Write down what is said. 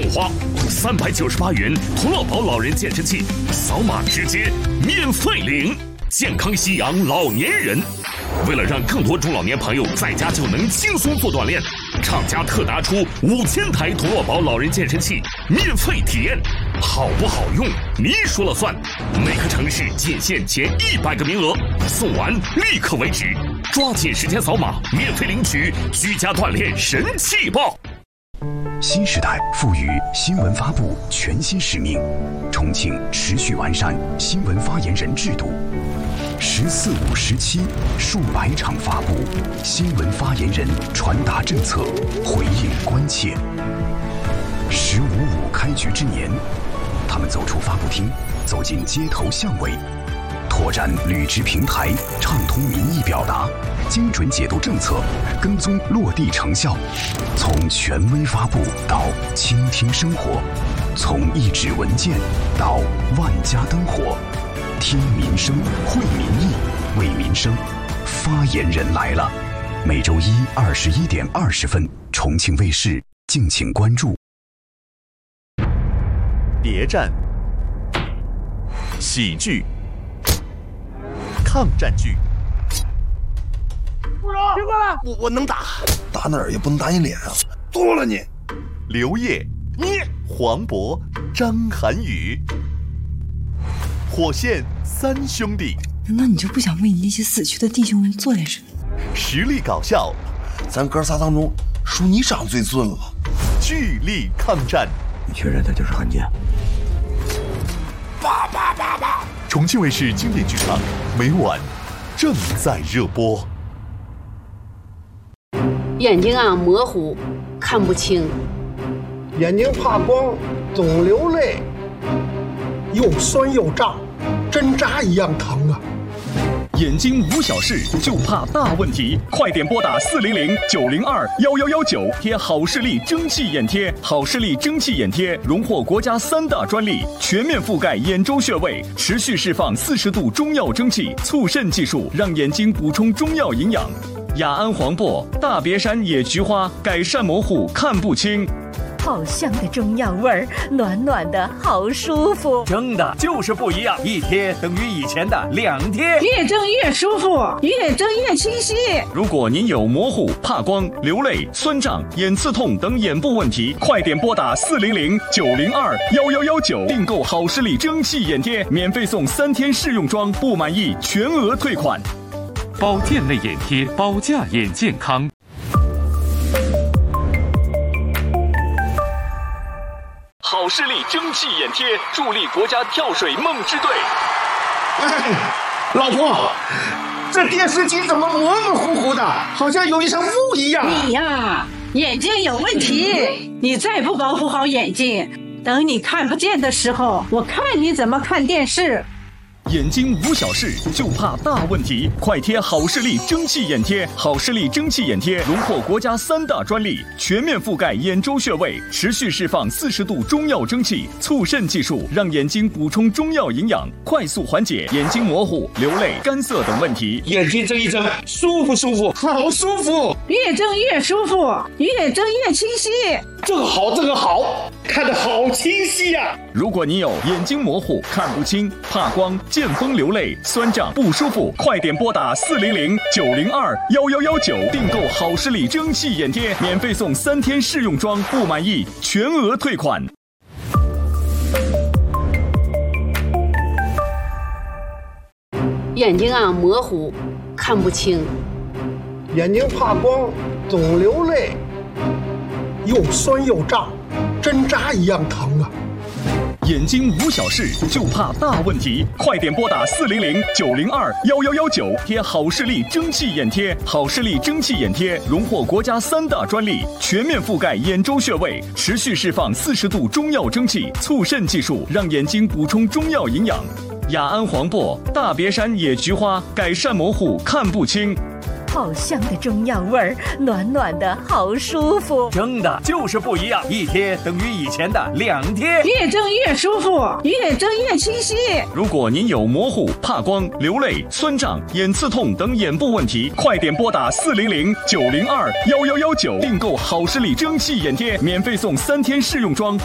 花，398元童乐宝老人健身器，扫码直接免费领，健康夕阳老年人。为了让更多中老年朋友在家就能轻松做锻炼，厂家特拿出5000台童乐宝老人健身器免费体验，好不好用你说了算。每个城市仅限前100个名额，送完立刻为止，抓紧时间扫码免费领取居家锻炼神器报。 新时代赋予新闻发布全新使命，重庆持续完善新闻发言人制度。14、5、17数百场发布，新闻发言人传达政策，回应关切。15、5开局之年，他们走出发布厅，走进街头巷尾，拓展履职平台，畅通民意表达，精准解读政策，跟踪落地成效。从权威发布到倾听生活，从一纸文件到万家灯火，听民生，会民意，为民生。发言人来了，每周一21点20分，重庆卫视，敬请关注。 谍战、喜剧、抗战剧。 部长，别过来！ 我能打，打哪儿也不能打你脸啊！剁了你！ 刘烨、 你黄渤、张涵予，火线三兄弟。 难道你就不想为你那些死去的弟兄们做点什么？ 实力搞笑， 咱哥仨当中数你长最俊了。 巨力抗战。 你确认他就是汉奸？爸！ 重庆卫视经典剧场每晚正在热播。 眼睛啊模糊，看不清， 眼睛怕光，总流泪，又酸又胀，针扎一样疼啊！ 眼睛无小事，就怕大问题。快点拨打400-902-1119，贴好视力蒸汽眼贴。好视力蒸汽眼贴荣获国家3大专利，全面覆盖眼周穴位，持续释放40度中药蒸汽，促肾技术，让眼睛补充中药营养。雅安黄柏、大别山野菊花，改善模糊看不清。 好香的中药味儿，暖暖的好舒服。 蒸的就是不一样，一贴等于以前的2贴， 越蒸越舒服，越蒸越清晰。 如果您有模糊、怕光、流泪、酸胀、眼刺痛等眼部问题，快点拨打400-902-1119，订购好视力蒸汽眼贴，免费送3天试用装，不满意全额退款。 保健类眼贴，保价眼健康。 好视力蒸汽眼贴，助力国家跳水梦之队。 老婆，这电视机怎么模模糊糊的，好像有一层雾一样？ 你呀，眼睛有问题，你再不保护好眼睛，等你看不见的时候，我看你怎么看电视。 眼睛无小事，就怕大问题。快贴好视力蒸汽眼贴。好视力蒸汽眼贴荣获国家3大专利，全面覆盖眼周穴位，持续释放40度中药蒸汽，促肾技术，让眼睛补充中药营养，快速缓解眼睛模糊、流泪、干涩等问题。 眼睛睁一睁，舒服舒服，好舒服， 越睁越舒服，越睁越清晰。 这个好，看得好清晰呀！ 如果你有眼睛模糊、看不清、怕光、见风流泪、酸胀不舒服，快点拨打400-902-1119，订购好视力蒸汽眼贴，免费送3天试用装，不满意全额退款。 眼睛啊模糊，看不清， 眼睛怕光，总流泪，又酸又胀，针扎一样疼啊！ 眼睛无小事，就怕大问题。快点拨打400-902-1119，贴好视力蒸汽眼贴。好视力蒸汽眼贴荣获国家3大专利，全面覆盖眼周穴位，持续释放40度中药蒸汽，促肾技术，让眼睛补充中药营养。雅安黄柏、大别山野菊花，改善模糊看不清。 好香的中药味儿，暖暖的好舒服。 蒸的就是不一样，一贴等于以前的2贴， 越蒸越舒服，越蒸越清晰。 如果您有模糊、怕光、流泪、酸胀、眼刺痛等眼部问题，快点拨打400-902-1119，订购好视力蒸汽眼贴，免费送3天试用装。